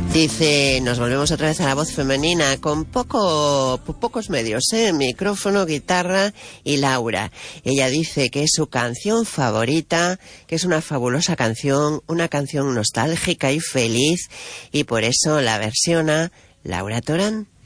Dice, nos volvemos otra vez a la voz femenina con pocos medios, micrófono, guitarra y Laura. Ella dice que es su canción favorita, que es una fabulosa canción, una canción nostálgica y feliz, y por eso la versiona Laura Torán.